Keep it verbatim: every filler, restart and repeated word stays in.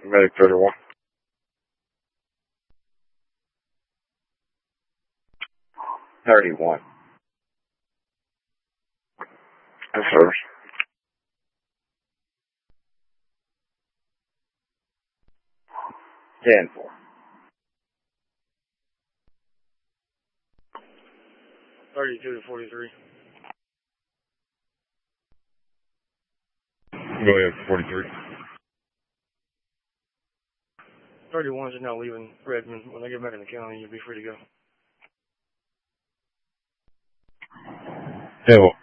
Medic thirty-one. thirty-one. In service. ten four. thirty-two to forty-three. Go ahead, forty-three. thirty-one is now leaving Redmond. When they get back in the county, you'll be free to go. Yeah, well,